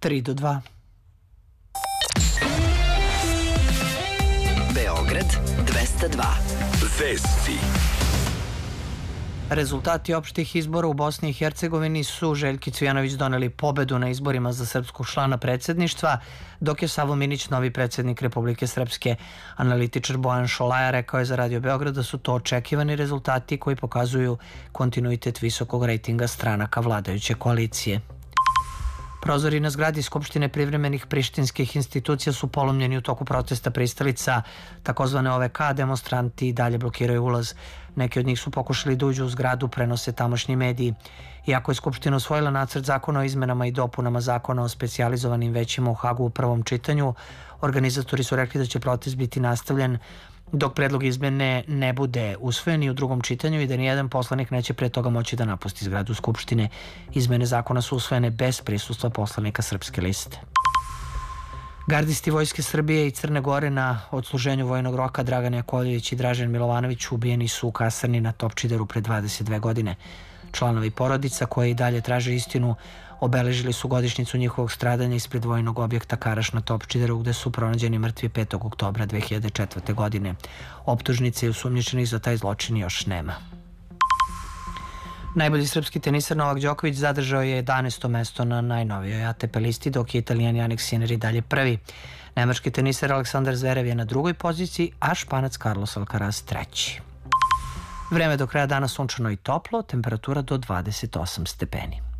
3-2. Beograd 202. Vesti. Rezultati opštih izbora u Bosni i Hercegovini su Željki Cvijanović doneli pobedu na izborima za srpskog člana predsjedništva, dok je Savo Minić novi predsjednik Republike Srpske. Analitičar Bojan Šolaja rekao je za Radio Beograd da su to očekivani rezultati koji pokazuju kontinuitet visokog rejtinga stranaka vladajuće koalicije. Prozori na zgradi Skupštine privremenih prištinskih institucija su polomljeni u toku protesta pristalica takozvane OVK. Demonstranti i dalje blokiraju ulaz. Neki od njih su pokušali da uđu u zgradu, prenose tamošnji mediji. Iako je Skupština usvojila nacrt zakona o izmenama i dopunama zakona o specijalizovanim većima u Hagu u prvom čitanju, organizatori su rekli da će protest biti nastavljen dok predlog izmene ne bude usvojen i u drugom čitanju i da nijedan poslanik neće pre toga moći da napusti zgradu Skupštine. Izmene zakona su usvojene bez prisustva poslanika Srpske liste. Gardisti Vojske Srbije i Crne Gore na odsluženju vojnog roka Dragan Jakovljević i Dražen Milovanović ubijeni su u kasarni na Topčideru pre 22 godine. Članovi porodica koje i dalje traže istinu obeležili su godišnjicu njihovog stradanja ispred vojnog objekta Karaš na Topčideru, gde su pronađeni mrtvi 5. oktobra 2004. godine. Optužnice i osumnjičenih za taj zločin još nema. Najbolji srpski tenisar Novak Đoković zadržao je 11. mesto na najnovijoj ATP listi, dok je Italijan Jannik Sinner i dalje prvi. Nemački tenisar Aleksandar Zverev je na drugoj poziciji, a Španac Carlos Alcaraz treći. Vreme do kraja dana sunčano i toplo, temperatura do 28 stepeni.